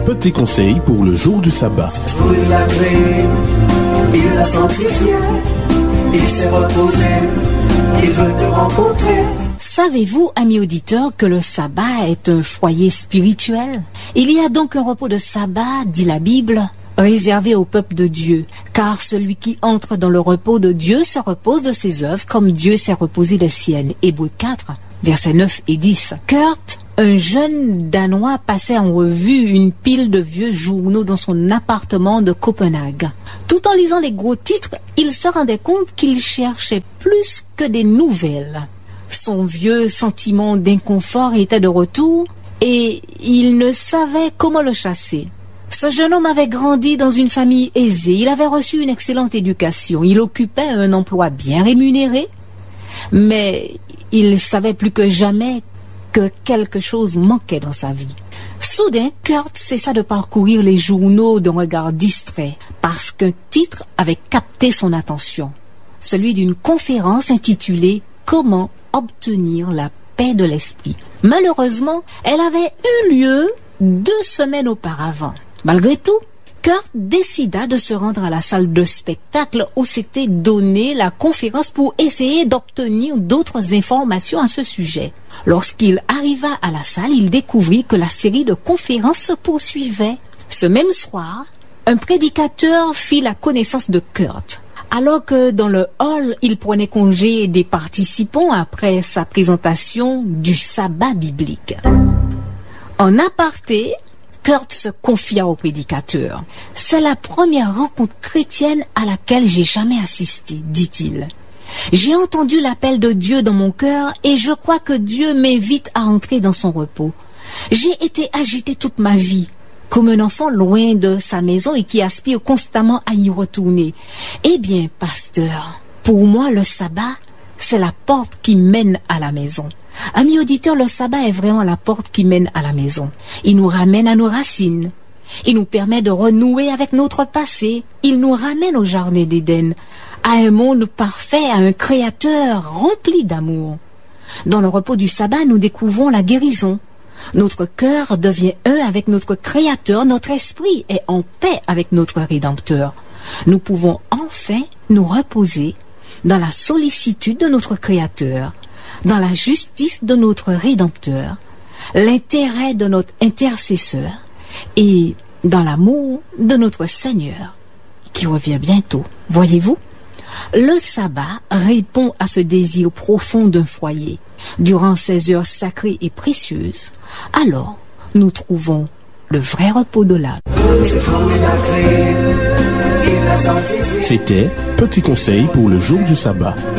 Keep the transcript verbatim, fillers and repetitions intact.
Petit conseil pour le jour du sabbat. Jour il l'a créé, il l'a sanctifié, il s'est reposé, il veut te rencontrer. Savez-vous, amis auditeurs, que le sabbat est un foyer spirituel? Il y a donc un repos de sabbat, dit la Bible, réservé au peuple de Dieu, car celui qui entre dans le repos de Dieu se repose de ses œuvres comme Dieu s'est reposé des siennes. Hébreux quatre, versets neuf et dix. Kurt, un jeune Danois, passait en revue une pile de vieux journaux dans son appartement de Copenhague. Tout en lisant les gros titres, il se rendait compte qu'il cherchait plus que des nouvelles. Son vieux sentiment d'inconfort était de retour et il ne savait comment le chasser. Ce jeune homme avait grandi dans une famille aisée, il avait reçu une excellente éducation, il occupait un emploi bien rémunéré, mais il savait plus que jamais que quelque chose manquait dans sa vie. Soudain, Kurt cessa de parcourir les journaux d'un regard distrait parce qu'un titre avait capté son attention, celui d'une conférence intitulée « Comment obtenir la paix de l'esprit ». Malheureusement, elle avait eu lieu deux semaines auparavant. Malgré tout, Kurt décida de se rendre à la salle de spectacle où s'était donnée la conférence pour essayer d'obtenir d'autres informations à ce sujet. Lorsqu'il arriva à la salle, il découvrit que la série de conférences se poursuivait. Ce même soir, un prédicateur fit la connaissance de Kurt. Alors que dans le hall, il prenait congé des participants après sa présentation du sabbat biblique. En aparté, Kurt se confia au prédicateur. « C'est la première rencontre chrétienne à laquelle j'ai jamais assisté, dit-il. J'ai entendu l'appel de Dieu dans mon cœur et je crois que Dieu m'invite à entrer dans son repos. J'ai été agité toute ma vie, comme un enfant loin de sa maison et qui aspire constamment à y retourner. Eh bien, pasteur, pour moi, le sabbat, c'est la porte qui mène à la maison. Amis auditeurs, le sabbat est vraiment la porte qui mène à la maison. Il nous ramène à nos racines. Il nous permet de renouer avec notre passé. Il nous ramène au jardin d'Éden, à un monde parfait, à un créateur rempli d'amour. Dans le repos du sabbat, nous découvrons la guérison. Notre cœur devient un avec notre créateur, notre esprit est en paix avec notre rédempteur. Nous pouvons enfin nous reposer dans la sollicitude de notre créateur, dans la justice de notre rédempteur, l'intérêt de notre intercesseur et dans l'amour de notre Seigneur qui revient bientôt. Voyez-vous, le sabbat répond à ce désir profond d'un foyer. Durant ces heures sacrées et précieuses, alors nous trouvons le vrai repos de l'âme. C'était Petit conseil pour le jour du sabbat.